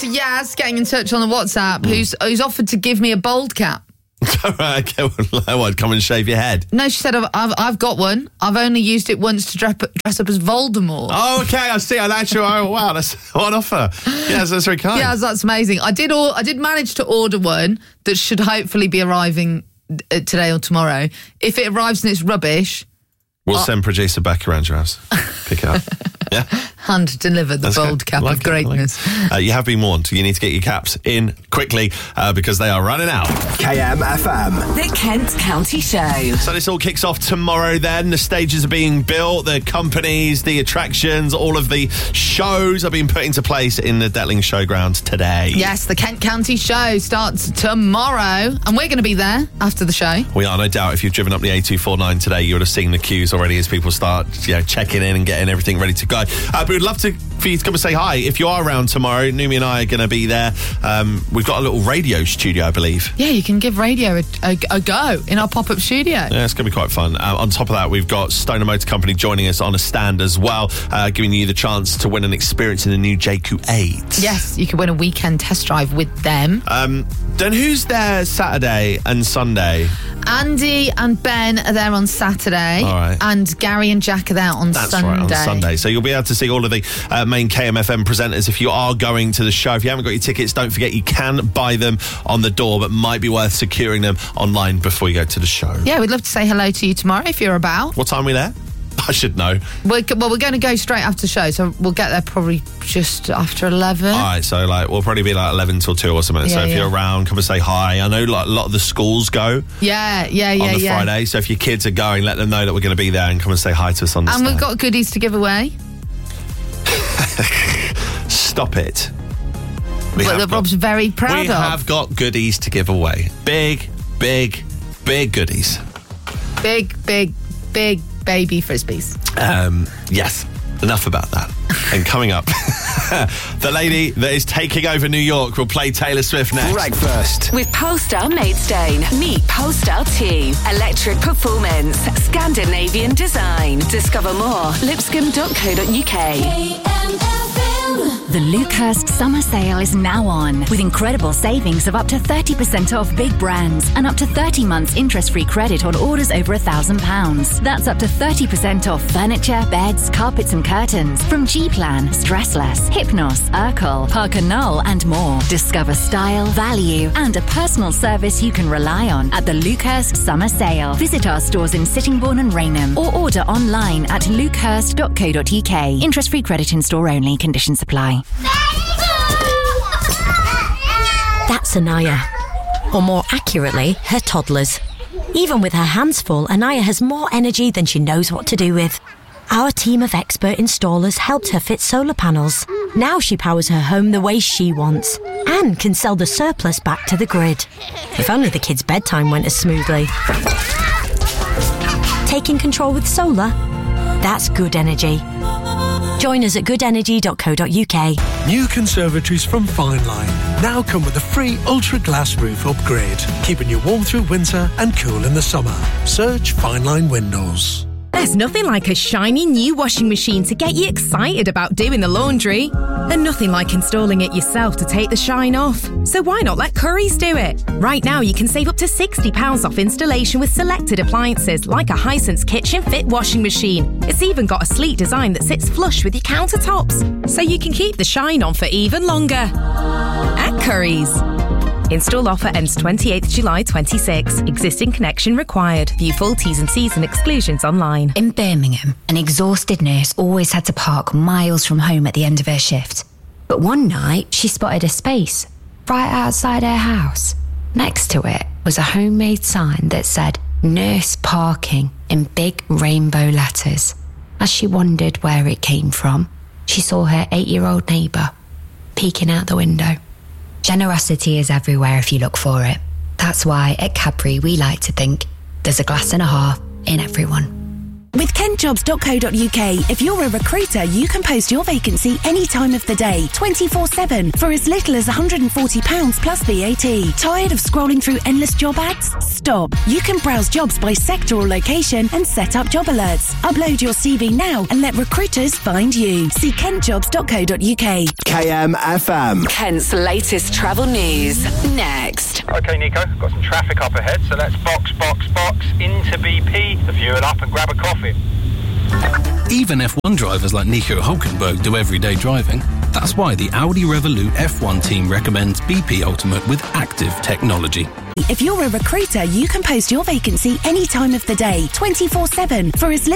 to Yaz getting in touch on the WhatsApp, who's offered to give me a bald cap. Right, okay, well, I'd come and shave your head. No, she said, I've got one. I've only used it once to dress up as Voldemort. Oh, okay, I see. Oh, wow, that's what offer. Yes, that's very kind. Yeah, that's amazing. I did manage to order one that should hopefully be arriving today or tomorrow. If it arrives and it's rubbish, we'll send producer back around your house. Pick it up. Yeah? Hand deliver the bold cap of greatness. You have been warned. You need to get your caps in quickly because they are running out. KMFM. The Kent County Show. So this all kicks off tomorrow then. The stages are being built, the companies, the attractions, all of the shows are being put into place in the Detling Showground today. Yes, the Kent County Show starts tomorrow and we're going to be there after the show. We are, no doubt. If you've driven up the A249 today, you would have seen the queues already as people start checking in and getting everything ready to go. But we'd love for you to come and say hi. If you are around tomorrow, Numi and I are going to be there. We've got a little radio studio, I believe. Yeah, you can give radio a go in our pop-up studio. Yeah, it's going to be quite fun. On top of that, we've got Stoner Motor Company joining us on a stand as well, giving you the chance to win an experience in the new JQ8. Yes, you can win a weekend test drive with them. Then who's there Saturday and Sunday? Andy and Ben are there on Saturday. All right. And Gary and Jack are there on Sunday. Right, on Sunday. So you'll be able to see all of the main KMFM presenters if you are going to the show. If you haven't got your tickets, don't forget you can buy them on the door, but might be worth securing them online before you go to the show. Yeah, we'd love to say hello to you tomorrow if you're about. What time are we there? I should know. We're going to go straight after the show, so we'll get there probably just after 11. All right, so we'll probably be 11 till 2 or something. So if you're around, come and say hi. I know a lot of the schools go. On the Friday. So if your kids are going, let them know that we're going to be there and come and say hi to us on the stand. And we've got goodies to give away. Stop it. Rob's very proud of. We have got goodies to give away. Big goodies. Big baby frisbees. Yes, enough about that. And coming up, the lady that is taking over New York will play Taylor Swift next. Breakfast with Polestar Maidstone. Meet Polestar 2. Electric performance, Scandinavian design. Discover more. Lipscomb.co.uk. The Lucas Summer Sale is now on, with incredible savings of up to 30% off big brands and up to 30 months interest-free credit on orders over £1,000. That's up to 30% off furniture, beds, carpets and curtains from G-Plan, Stressless, Hypnos, Urkel, Parker Knoll and more. Discover style, value and a personal service you can rely on at the Lucas Summer Sale. Visit our stores in Sittingbourne and Rainham or order online at lucas.co.uk. Interest-free credit in store only. Conditions apply. That's Anaya, or more accurately, her toddlers. Even with her hands full, Anaya has more energy than she knows what to do with. Our team of expert installers helped her fit solar panels. Now she powers her home the way she wants and can sell the surplus back to the grid. If only the kids' bedtime went as smoothly. Taking control with solar? That's good energy. Join us at goodenergy.co.uk. New conservatories from Fineline now come with a free Ultra Glass roof upgrade, keeping you warm through winter and cool in the summer. Search Fineline Windows. There's nothing like a shiny new washing machine to get you excited about doing the laundry. And nothing like installing it yourself to take the shine off. So why not let Currys do it? Right now you can save up to £60 off installation with selected appliances like a Hisense Kitchen Fit washing machine. It's even got a sleek design that sits flush with your countertops, so you can keep the shine on for even longer. At Currys. Install offer ends 28th July 26. Existing connection required. View full T's and C's and exclusions online. In Birmingham, an exhausted nurse always had to park miles from home at the end of her shift. But one night, she spotted a space right outside her house. Next to it was a homemade sign that said, "Nurse Parking," in big rainbow letters. As she wondered where it came from, she saw her 8-year-old neighbour peeking out the window. Generosity is everywhere if you look for it. That's why at Cadbury we like to think there's a glass and a half in everyone. With kentjobs.co.uk, if you're a recruiter, you can post your vacancy any time of the day, 24/7, for as little as £140 plus VAT. Tired of scrolling through endless job ads? Stop. You can browse jobs by sector or location and set up job alerts. Upload your CV now and let recruiters find you. See kentjobs.co.uk. KMFM. Kent's latest travel news. Next. OK, Nico, got some traffic up ahead, so let's box into BP to fuel up and grab a coffee. Even F1 drivers like Nico Hülkenberg do everyday driving. That's why the Audi Revolut F1 team recommends BP Ultimate with active technology. If you're a recruiter, you can post your vacancy any time of the day, 24/7, for as little